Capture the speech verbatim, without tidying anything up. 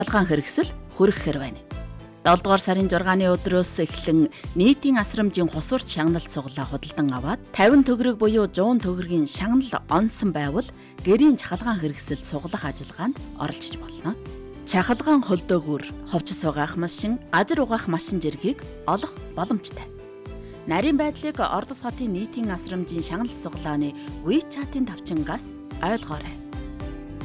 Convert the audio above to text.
Шалгаан хэрэгсэл хүрэх байна. долдугаар сарын зургааны өдрөөс эхлэн нийтийн асрамжийн хусурч шагналт сугалаа худалдан аваад тавин төгрөг буюу зуун төгрөгийн шагнал онсон байвал гэрийн чахалгаан хэрэгсэл сугалах ажиллагаанд оролцож болно. Чахалгаан холдоогүйр ховч сугаах машин, газар угаах машин зэргийг олох боломжтой. Нарийн байдлыг Ордос хотын нийтийн асрамжийн шагналт сугалааны WeChat-ийн тавчингаас ойлгоорой.